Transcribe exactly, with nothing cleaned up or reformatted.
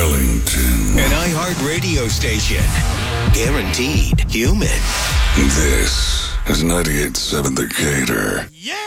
Arlington. An iHeart radio station. Guaranteed human. This is ninety-eight point seven The Gator. Yeah!